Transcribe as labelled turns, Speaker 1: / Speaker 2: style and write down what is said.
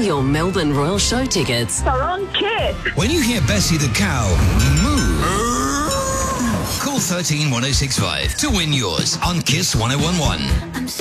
Speaker 1: your Melbourne Royal Show tickets.
Speaker 2: They're on Kiss.
Speaker 3: When you hear Bessie the cow moo, call 13 1065 to win yours on Kiss 1011.